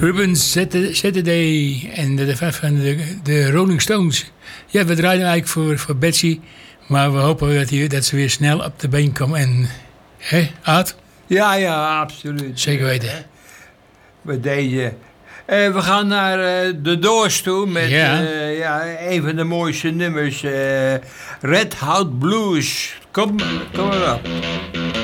Rubens Saturday en van de Rolling Stones. Ja, we draaien eigenlijk voor Betsy. Maar we hopen dat ze weer snel op de been komt. En, hè, Aad? Ja, absoluut. Zeker weten. Bij deze. We gaan naar de Doors toe met een van de mooiste nummers. Red Hot Blues. Kom maar op.